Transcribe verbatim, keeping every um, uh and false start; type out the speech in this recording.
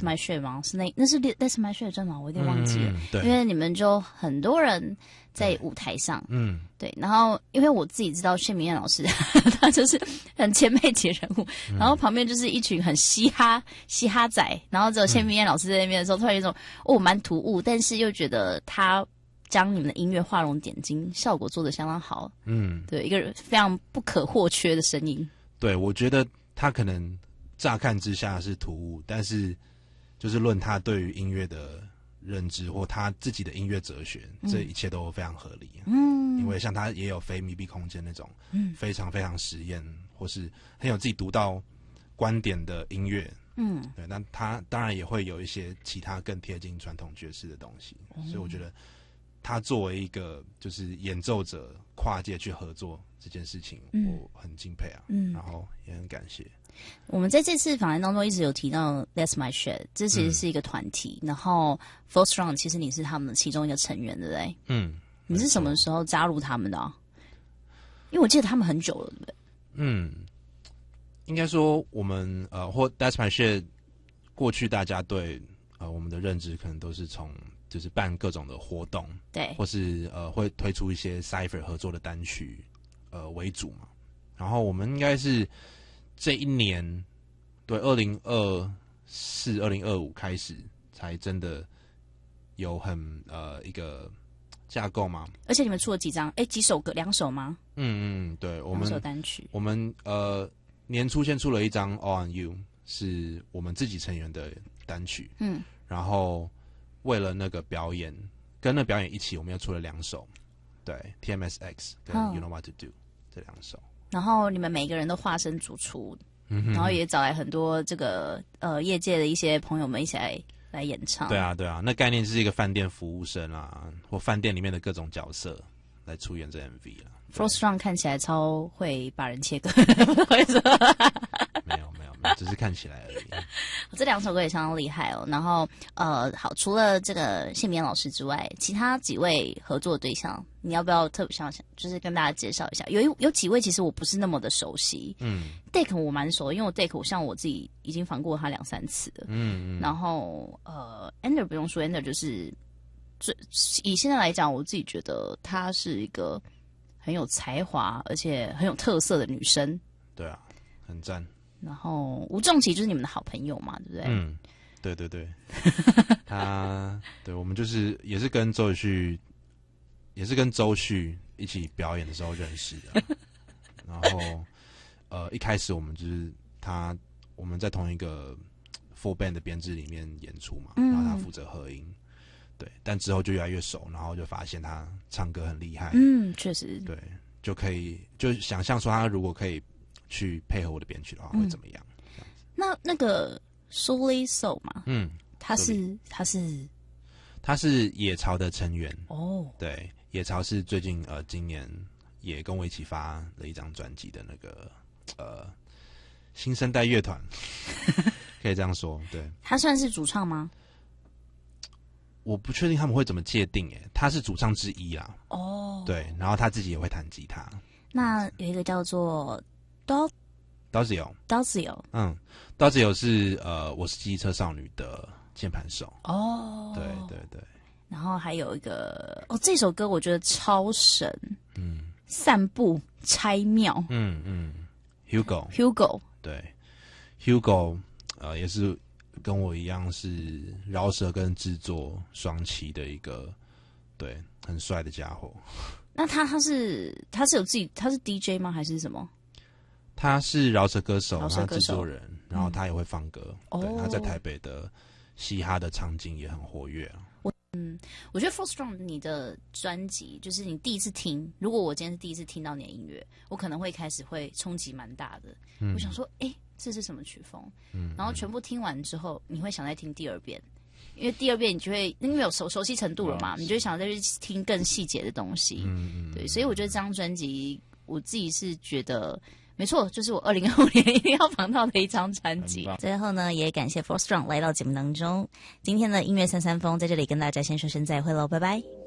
My Shit 吗？是那那是 That's My Shit 真吗？我有点忘记了， 嗯、对， 因为你们就很多人在舞台上， 嗯， 对，然后因为我自己知道谢明燕老师，他就是很前辈级人物， 嗯、 然后旁边就是一群很嘻哈嘻哈仔，然后只有谢明燕老师在那边的时候，突然有一种哦蛮突兀，但是又觉得他将你们的音乐画龙点睛，效果做得相当好，嗯，对，一个非常不可或缺的声音。对， 我觉得他可能乍看之下是突兀，但是就是论他对于音乐的认知或他自己的音乐哲学，嗯、这一切都非常合理。嗯，因为像他也有非密闭空间那种，嗯，非常非常实验或是很有自己独到观点的音乐。嗯，对，那他当然也会有一些其他更贴近传统爵士的东西，嗯、所以我觉得他作为一个就是演奏者跨界去合作这件事情，嗯、我很敬佩啊，嗯，然后也很感谢。 我们在这次访谈当中一直有提到 That's My Shit， 这其实是一个团体，嗯、然后 Four Strong 其实你是他们的其中一个成员，对不对？嗯，你是什么时候加入他们的啊？因为我记得他们很久了，对不对？ 嗯，应该说我们呃或 That's My Shit 过去大家对呃我们的认知可能都是从就是办各种的活动， 对， 或是呃会推出一些 Cypher 合作的单曲呃为主嘛，然后我们应该是这一年，对，二零二四、二零二五开始，才真的有很呃一个架构嘛。 而且你们出了几张？哎，几首歌？两首吗？ 嗯嗯，对，我们两首单曲。 我们呃年初先出了一张《All on You》，是我们自己成员的单曲。嗯，然后为了那个表演，跟那表演一起，我们又出了两首，对 ，T M S X 跟 You Know What to Do、嗯、这两首。 然后你们每个人都化身主厨，嗯、然后也找来很多这个呃业界的一些朋友们一起来来演唱。 对啊，对啊，那概念是一个饭店服务生啊，或饭店里面的各种角色来出演这 M V 啊。 Four Strong 看起来超会把人切割， 没有没有没有，只是看起来而已。 这两首歌也相当厉害哦。然后呃，好，除了这个谢明老师之外，其他几位合作对象，你要不要特别想想，就是跟大家介绍一下？有一有几位其实我不是那么的熟悉，嗯 ，Dick 我蛮熟，因为我 Dick 我像我自己已经访过他两三次了，嗯嗯。然后呃 ，Ender 不用说 ，Ender 就是最以现在来讲，我自己觉得她是一个很有才华而且很有特色的女生。 对啊，很赞。 然后吴仲琪就是你们的好朋友嘛，对不对？ 嗯，对对对，他对我们就是也是跟周旭，也是跟周旭一起表演的时候认识的。然后呃，一开始我们就是他我们在同一个 full band 的编制里面演出嘛，然后他负责合音。对，但之后就越来越熟，然后就发现他唱歌很厉害。 嗯，确实。 对，就可以就想象说他如果可以去配合我的编曲的话，会怎么样？ 嗯、那那个 Sully Soul 嘛，嗯，他是他是他是野潮的成员哦。对，野潮是最近呃今年也跟我一起发了一张专辑的那个呃新生代乐团，可以这样说。对， 他算是主唱吗？ 我不确定他们会怎么界定，诶，他是主唱之一啦。哦，对，然后他自己也会弹吉他。 那有一个叫做 Do Dozio Dozio， 嗯 ，Dozio 是呃我是机车少女的键盘手。哦，对对对。 然后还有一个哦，这首歌我觉得超神，嗯，散步拆庙， 嗯嗯 ，Hugo Hugo 对 Hugo 呃也是。跟我一样是饶舌跟制作双栖的一个，对，很帅的家伙。 那他他是他是有自己他是 D J 吗？还是什么？ 他是饶舌歌手， 饶舌歌手他制作人，然后他也会放歌。嗯、对，他在台北的嘻哈的场景也很活跃啊。 我嗯，我觉得 Four Strong 你的专辑，就是你第一次听，如果我今天是第一次听到你的音乐，我可能会开始会冲击蛮大的。嗯、我想说，哎、欸。这是什么曲风？嗯，然后全部听完之后，你会想再听第二遍，因为第二遍你就会因为有熟熟悉程度了嘛，你就会想再去听更细节的东西。嗯嗯，对，所以我觉得这张专辑，我自己是觉得没错，就是我二零二五年一定要访到的一张专辑。最后呢，也感谢 Four Strong 来到节目当中，今天的音乐三三风在这里跟大家先说声再会喽，拜拜。